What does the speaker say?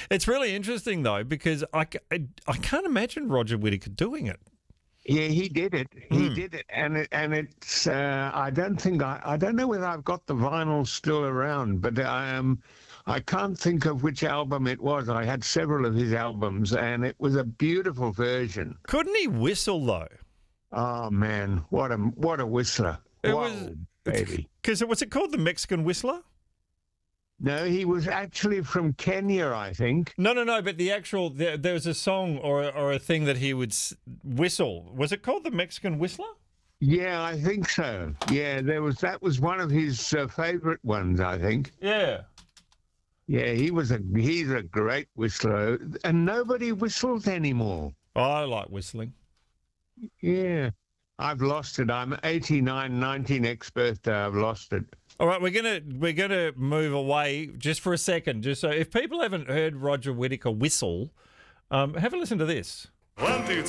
It's really interesting though because I can't imagine Roger Whittaker doing it. Yeah, he did it. He did it, and it's. I don't know whether I've got the vinyl still around, but I can't think of which album it was. I had several of his albums, and it was a beautiful version. Couldn't he whistle though? Oh man, what a whistler! Baby. Because was it called the Mexican Whistler? No, he was actually from Kenya, I think. No. But the actual there was a song or a thing that he would whistle. Was it called the Mexican Whistler? Yeah, I think so. Yeah, that was one of his favorite ones, I think. Yeah. Yeah, he's a great whistler, and nobody whistles anymore. I like whistling. Yeah, I've lost it. I'm 89, 90 next birthday. I've lost it. All right, we're gonna move away just for a second, just so if people haven't heard Roger Whittaker whistle, have a listen to this. 1, 2,